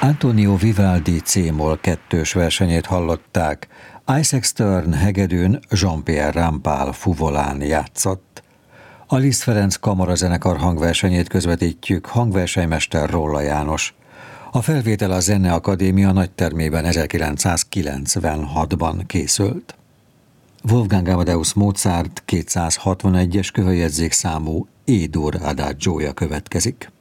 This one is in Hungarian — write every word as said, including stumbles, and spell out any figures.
Antonio Vivaldi C-moll kettős versenyét hallották. Isaac Stern hegedűn, Jean-Pierre Rampal fuvolán játszott. A Liszt Ferenc kamarazenekar hangversenyét közvetítjük, hangversenymester Róla János. A felvétel a Zeneakadémia nagytermében ezerkilencszázkilencvenhatban készült. Wolfgang Amadeus Mozart kétszázhatvanegyes köhöljegyzékszámú E-dur adagiója következik.